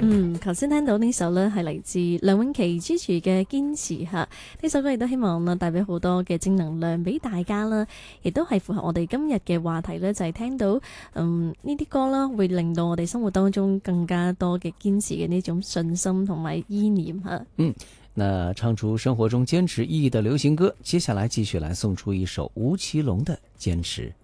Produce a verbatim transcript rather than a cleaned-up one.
嗯，頭先聽到呢首呢係嚟自梁詠琪 Gigi 嘅堅持吓，呢首歌亦都希望呢帶俾好多嘅正能量俾大家啦，亦都係符合我哋今日嘅話題呢，就係、是、聽到嗯呢啲歌啦，會令到我哋生活當中更加多嘅堅持嘅呢種信心同埋意念吓。 嗯，那唱出生活中堅持意義的流行歌，接下來繼續來送出一首吳奇隆的堅持。